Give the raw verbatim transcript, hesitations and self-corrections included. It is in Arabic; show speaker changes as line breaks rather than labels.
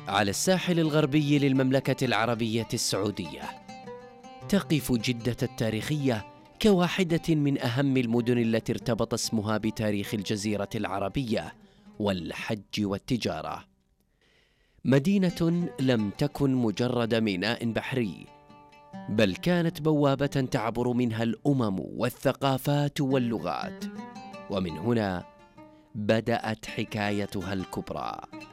على الساحل الغربي للمملكة العربية السعودية، تقف جدة التاريخية كواحدة من أهم المدن التي ارتبط اسمها بتاريخ الجزيرة العربية والحج والتجارة. مدينة لم تكن مجرد ميناء بحري، بل كانت بوابة تعبر منها الأمم والثقافات واللغات، ومن هنا بدأت حكايتها الكبرى.